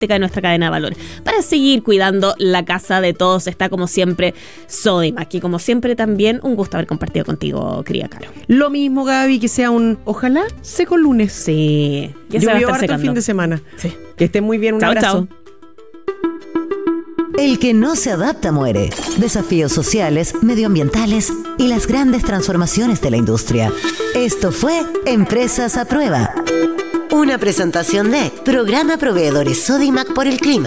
de nuestra cadena de valor. Para seguir cuidando la casa de todos está como siempre Sodimac. Y como siempre también un gusto haber compartido contigo, querida Caro. Lo mismo, Gaby, que sea ojalá seco el lunes. Sí. Ya se va a estar secando. El fin de semana. Sí. Que estén muy bien. Un abrazo. Chao. El que no se adapta muere. Desafíos sociales, medioambientales y las grandes transformaciones de la industria. Esto fue Empresas a Prueba. Una presentación de Programa Proveedores Sodimac por el Clima.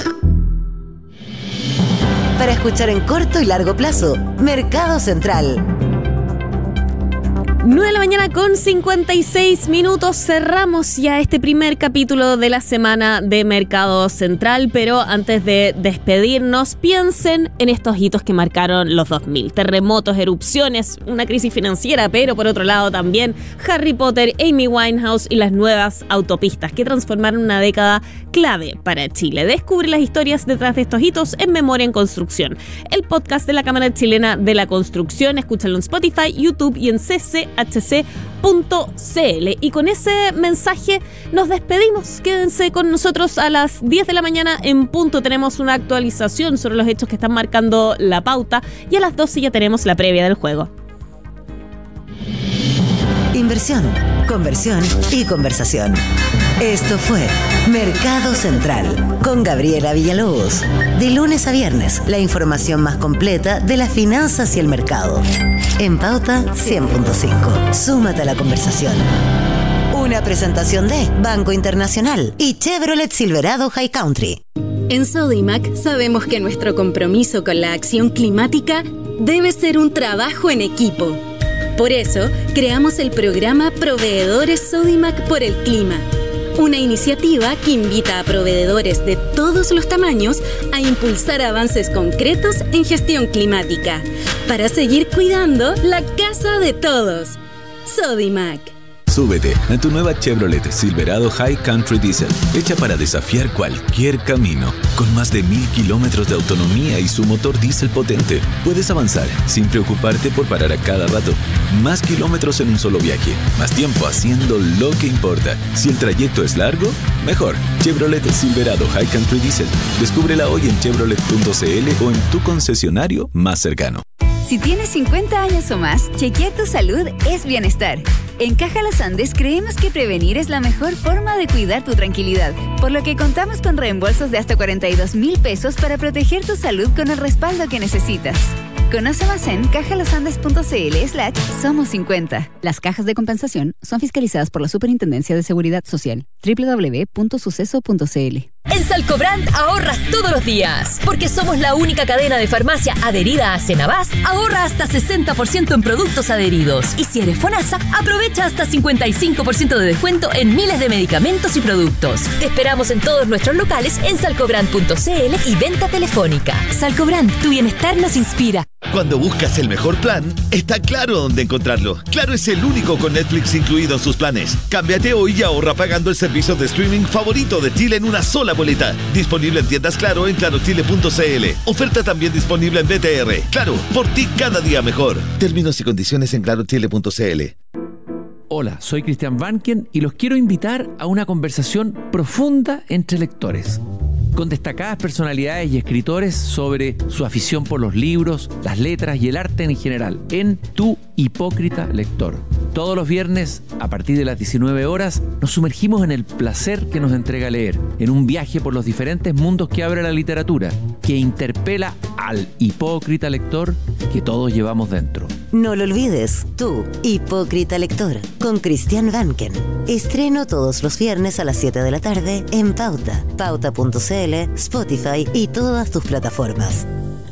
Para escuchar en corto y largo plazo, Mercado Central. 9 de la mañana con 56 minutos. Cerramos ya este primer capítulo de la semana de Mercado Central, pero antes de despedirnos, piensen en estos hitos que marcaron los 2000. Terremotos, erupciones, una crisis financiera, pero por otro lado también Harry Potter, Amy Winehouse y las nuevas autopistas que transformaron una década clave para Chile. Descubre las historias detrás de estos hitos en Memoria en Construcción, el podcast de la Cámara Chilena de la Construcción. Escúchalo en Spotify, YouTube y en CCHC.cl. Y con ese mensaje nos despedimos. Quédense con nosotros a las 10 de la mañana en punto. Tenemos una actualización sobre los hechos que están marcando la pauta y a las 12 ya tenemos la previa del juego. Inversión, conversión y conversación. Esto fue Mercado Central con Gabriela Villalobos. De lunes a viernes, la información más completa de las finanzas y el mercado. En Pauta 100.5. Súmate a la conversación. Una presentación de Banco Internacional y Chevrolet Silverado High Country. En Sodimac sabemos que nuestro compromiso con la acción climática debe ser un trabajo en equipo. Por eso, creamos el programa Proveedores Sodimac por el Clima, una iniciativa que invita a proveedores de todos los tamaños a impulsar avances concretos en gestión climática, para seguir cuidando la casa de todos. Sodimac. Súbete a tu nueva Chevrolet Silverado High Country Diesel, hecha para desafiar cualquier camino. Con más de 1000 kilómetros de autonomía y su motor diésel potente, puedes avanzar sin preocuparte por parar a cada rato. Más kilómetros en un solo viaje, más tiempo haciendo lo que importa. Si el trayecto es largo, mejor. Chevrolet Silverado High Country Diesel. Descúbrela hoy en chevrolet.cl o en tu concesionario más cercano. Si tienes 50 años o más, chequear tu salud es bienestar. En Caja Los Andes creemos que prevenir es la mejor forma de cuidar tu tranquilidad, por lo que contamos con reembolsos de hasta 42,000 pesos para proteger tu salud con el respaldo que necesitas. Conoce más en cajalosandes.cl/somos50. Las cajas de compensación son fiscalizadas por la Superintendencia de Seguridad Social. www.suceso.cl. En Salcobrand ahorras todos los días, porque somos la única cadena de farmacia adherida a Senabast. Ahorra hasta 60% en productos adheridos. Y si eres FONASA, aprovecha hasta 55% de descuento en miles de medicamentos y productos. Te esperamos en todos nuestros locales en salcobrand.cl y venta telefónica. Salcobrand, tu bienestar nos inspira. Cuando buscas el mejor plan, está Claro dónde encontrarlo. Claro es el único con Netflix incluido en sus planes. Cámbiate hoy y ahorra pagando el servicio de streaming favorito de Chile en una sola boleta. Disponible en tiendas Claro en clarochile.cl. Oferta también disponible en BTR. Claro, por ti cada día mejor. Términos y condiciones en clarochile.cl. Hola, soy Cristian Vanken y los quiero invitar a una conversación profunda entre lectores, con destacadas personalidades y escritores sobre su afición por los libros, las letras y el arte en general, en Tu Hipócrita Lector. Todos los viernes, a partir de las 19 horas, nos sumergimos en el placer que nos entrega leer, en un viaje por los diferentes mundos que abre la literatura, que interpela al hipócrita lector que todos llevamos dentro. No lo olvides, Tu Hipócrita Lector, con Cristian Vanken. Estreno todos los viernes a las 7 de la tarde en Pauta, pauta.cl, Spotify y todas tus plataformas.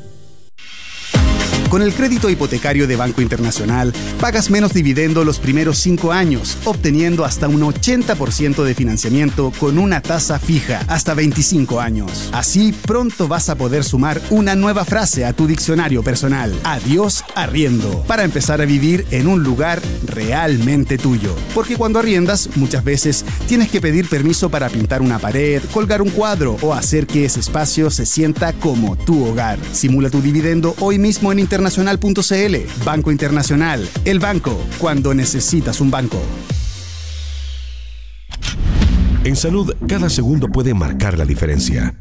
Con el crédito hipotecario de Banco Internacional, pagas menos dividendo los primeros 5 años, obteniendo hasta un 80% de financiamiento con una tasa fija, hasta 25 años. Así, pronto vas a poder sumar una nueva frase a tu diccionario personal. Adiós arriendo, para empezar a vivir en un lugar realmente tuyo. Porque cuando arriendas, muchas veces tienes que pedir permiso para pintar una pared, colgar un cuadro o hacer que ese espacio se sienta como tu hogar. Simula tu dividendo hoy mismo en internacional.cl. Banco Internacional, el banco cuando necesitas un banco. En salud, cada segundo puede marcar la diferencia.